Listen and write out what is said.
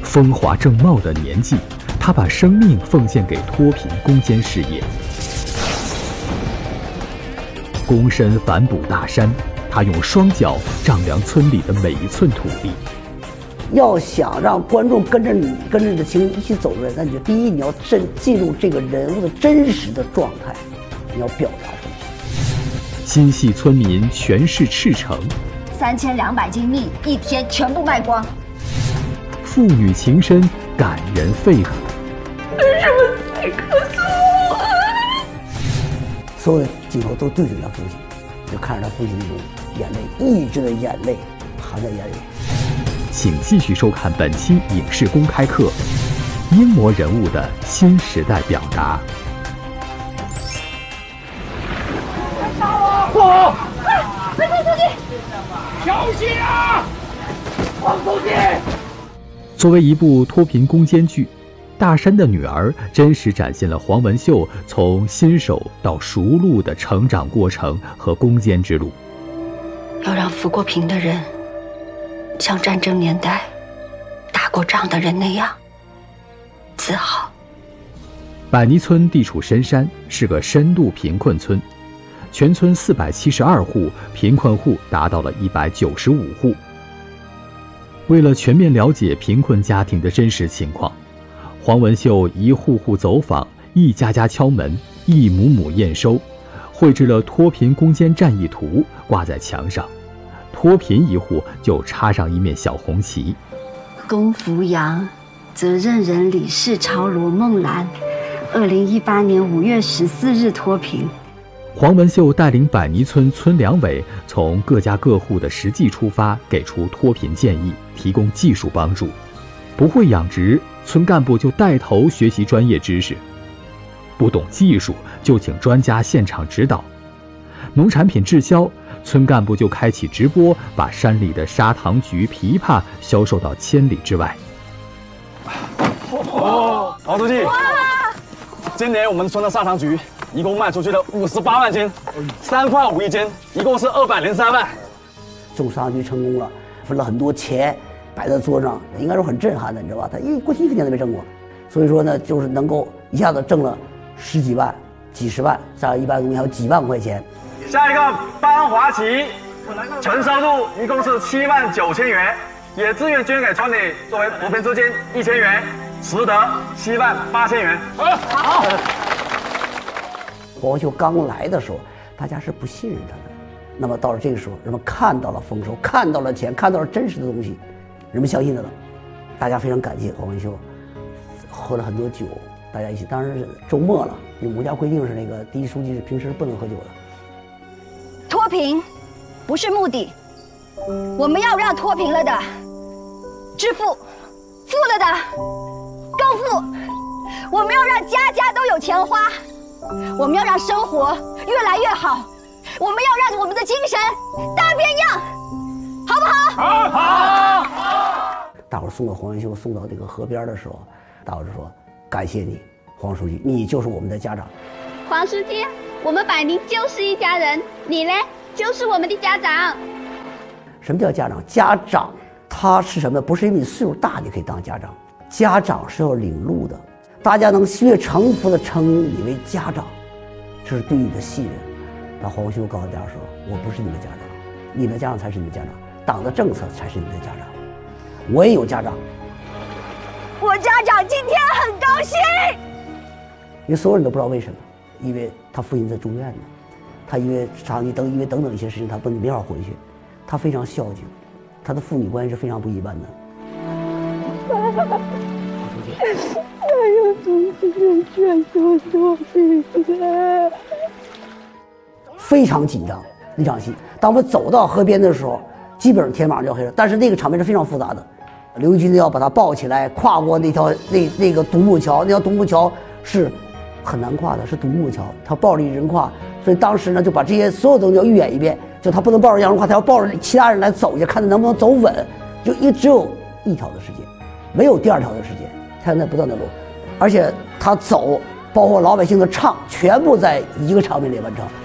风华正茂的年纪，他把生命奉献给脱贫攻坚事业。躬身反哺大山，他用双脚丈量村里的每一寸土地。 要想让观众跟着你的情绪一起走出来，那你就第一，你要进入这个人物的真实的状态，你要表达出来。 心系村民全市赤诚 ，3200斤蜜一天全部卖光。 父女情深感人肺腑。 为什么才告诉我？ 所有的镜头都对准他父亲，就看着他父亲那种眼泪，抑制的眼泪含在眼里。 请继续收看本期影视公开课《英模人物的新时代表达》。 不好！ 快出去！ 小心啊！黄书记。 作为一部脱贫攻坚剧，《大山的女儿》真实展现了黄文秀从新手到熟路的成长过程和攻坚之路。 要让扶过贫的人像战争年代打过仗的人那样自豪。 百泥村地处深山，是个深度贫困村，全村472户，贫困户达到了195户。为了全面了解贫困家庭的真实情况，黄文秀一户户走访，一家家敲门，一亩亩验收，绘制了脱贫攻坚战役图，挂在墙上。脱贫一户就插上一面小红旗。 龚福阳，责任人李世超、罗梦兰，2018年5月14日脱贫。 黄文秀带领百泥村村两委从各家各户的实际出发，给出脱贫建议，提供技术帮助。不会养殖，村干部就带头学习专业知识；不懂技术，就请专家现场指导。农产品滞销，村干部就开启直播，把山里的砂糖橘、枇杷销售到千里之外。 黄书记，今年我们村的砂糖橘一共卖出去了58万斤，3块5一斤，一共是203万。 种砂糖橘成功了，分了很多钱摆在桌上，应该说很震撼的，你知道吧？他过去1分钱都没挣过，所以说呢，就是能够一下子挣了10几万、几十万，上一般东西还有几万块钱。 下一个班华旗，纯收入一共是7万9千元，也自愿捐给村里作为扶贫资金1000元，实得7万8千元。好。 黄文秀刚来的时候，大家是不信任他的。那么到了这个时候，人们看到了丰收，看到了钱，看到了真实的东西，人们相信他了。大家非常感谢黄文秀，喝了很多酒，大家一起。当然是周末了，因为我们家规定是那个第一书记是平时不能喝酒的。 脱贫不是目的，我们要让脱贫了的致富，富了的更富。我们要让家家都有钱花，我们要让生活越来越好，我们要让我们的精神大变样，好不好？ 好。 大伙儿送到黄文秀送到这个河边的时候，大伙儿就说：“感谢你，黄书记，你就是我们的家长。” 黄书记，我们百宁就是一家人，你呢，就是我们的家长。 什么叫家长？家长他是什么？不是因为你岁数大你可以当家长，家长是要领路的。大家能越诚服地称你为家长，这是对你的信任。那黄文秀告诉大家说：“我不是你们家长，你们家长才是你们家长，党的政策才是你们的家长。我也有家长， 我家长今天很高兴。” 因为所有人都不知道为什么，因为他父亲在住院呢，他因为长期因为等等一些事情，他没法回去，他非常孝敬，他的父女关系是非常不一般的。 还有东西能劝说说的， 非常紧张那场戏。当我们走到河边的时候，基本上天马上就要黑了，但是那个场面是非常复杂的。刘义军要把他抱起来，跨过那个独木桥，那条独木桥是很难跨的，是独木桥，他抱着一人跨，所以当时呢就把这些所有东西要预演一遍，就他不能抱着杨荣跨，他要抱着其他人来走一下，看他能不能走稳，就只有一条的时间，没有第二条的时间，他在不断的走，而且他走，包括老百姓的唱，全部在一个场面里完成。